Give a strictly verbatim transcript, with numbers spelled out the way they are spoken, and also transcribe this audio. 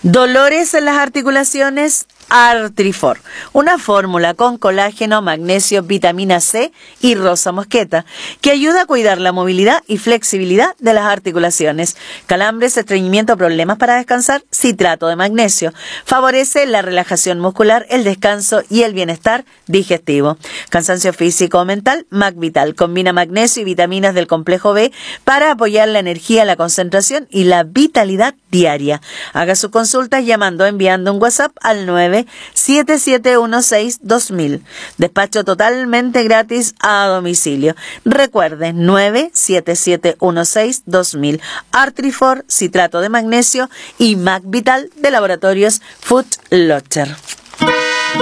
Dolores en las articulaciones, Artrifor, una fórmula con colágeno, magnesio, vitamina C y rosa mosqueta que ayuda a cuidar la movilidad y flexibilidad de las articulaciones. Calambres, estreñimiento, problemas para descansar, citrato de magnesio. Favorece la relajación muscular, el descanso y el bienestar digestivo. Cansancio físico o mental, MagVital. Combina magnesio y vitaminas del complejo B para apoyar la energía, la concentración y la vitalidad diaria. Haga sus consultas llamando o enviando un WhatsApp al nueve siete siete uno seis dos mil. Despacho totalmente gratis a domicilio. Recuerden, nueve siete siete uno seis dos mil. Artrifor, citrato de magnesio y MagVital de Laboratorios Food Lotter.